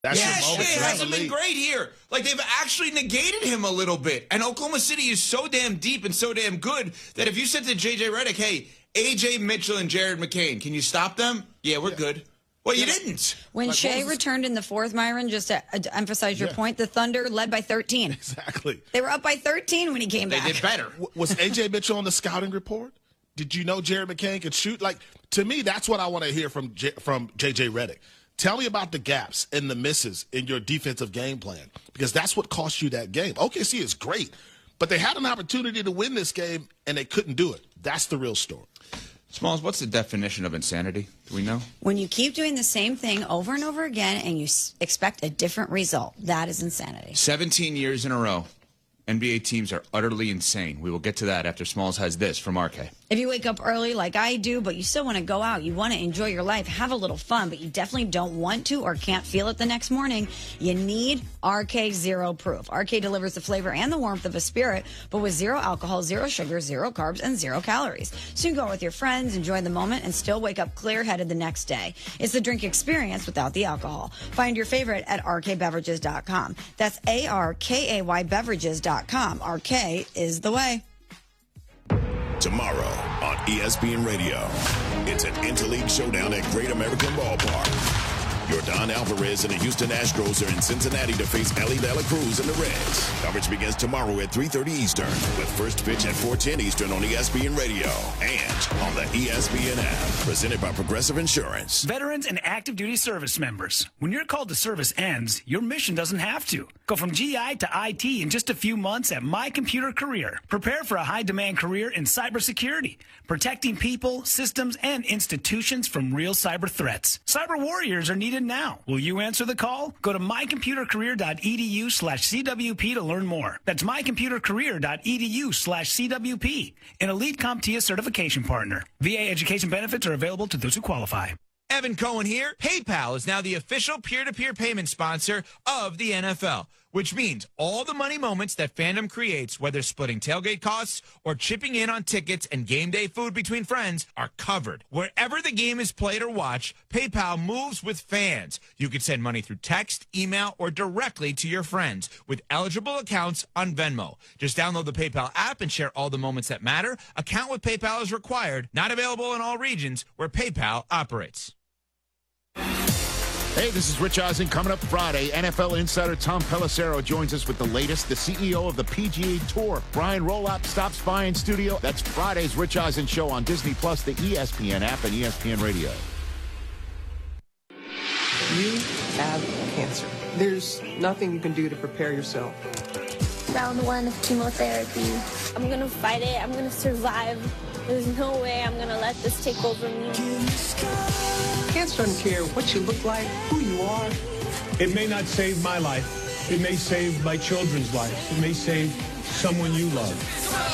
That's Yeah, your moment. Shea hasn't been great here. Like, they've actually negated him a little bit. And Oklahoma City is so damn deep and so damn good that if you said to J.J. Redick, hey, A.J. Mitchell and Jared McCain, can you stop them? Yeah, we're good. Well, you didn't. When Shea returned in the fourth, Myron, just to emphasize your point, the Thunder led by 13. Exactly. They were up by 13 when he came back. They did better. Was A.J. Mitchell on the scouting report? Did you know Jared McCain could shoot? Like, to me, that's what I want to hear from J.J. Redick. Tell me about the gaps and the misses in your defensive game plan, because that's what cost you that game. OKC is great, but they had an opportunity to win this game, and they couldn't do it. That's the real story. Smalls, what's the definition of insanity? Do we know? When you keep doing the same thing over and over again and you expect a different result, that is insanity. 17 years in a row. NBA teams are utterly insane. We will get to that after Smalls has this from RK. If you wake up early like I do, but you still want to go out, you want to enjoy your life, have a little fun, but you definitely don't want to or can't feel it the next morning, you need RK Zero Proof. RK delivers the flavor and the warmth of a spirit, but with zero alcohol, zero sugar, zero carbs, and zero calories. So you can go out with your friends, enjoy the moment, and still wake up clear-headed the next day. It's the drink experience without the alcohol. Find your favorite at rkbeverages.com. That's ARKAY beverages.com. RK is the way. Tomorrow on ESPN Radio, it's an interleague showdown at Great American Ballpark. Yordan Alvarez and the Houston Astros are in Cincinnati to face Ellie De La Cruz and the Reds. Coverage begins tomorrow at 3:30 Eastern, with first pitch at 4:10 Eastern on ESPN Radio and on the ESPN app. Presented by Progressive Insurance. Veterans and active duty service members. When your call to service ends, your mission doesn't have to. Go from GI to IT in just a few months at My Computer Career. Prepare for a high-demand career in cybersecurity, protecting people, systems, and institutions from real cyber threats. Cyber warriors are needed now. Will you answer the call? Go to mycomputercareer.edu/CWP to learn more. That's mycomputercareer.edu/CWP, an elite CompTIA certification partner. VA education benefits are available to those who qualify. Evan Cohen here. PayPal is now the official peer-to-peer payment sponsor of the NFL, which means all the money moments that fandom creates, whether splitting tailgate costs or chipping in on tickets and game day food between friends, are covered. Wherever the game is played or watched, PayPal moves with fans. You can send money through text, email, or directly to your friends with eligible accounts on Venmo. Just download the PayPal app and share all the moments that matter. Account with PayPal is required. Not available in all regions where PayPal operates. Hey, this is Rich Eisen. Coming up Friday, NFL insider Tom Pelissero joins us with the latest. The CEO of the PGA Tour, Brian Rolop, stops by in studio. That's Friday's Rich Eisen show on Disney Plus, the ESPN app, and ESPN Radio. You have cancer. There's nothing you can do to prepare yourself. Round 1 of chemotherapy. I'm gonna fight it. I'm gonna survive. There's no way I'm gonna let this take over me. Cancer doesn't care what you look like, who you are. It may not save my life. It may save my children's lives. It may save someone you love.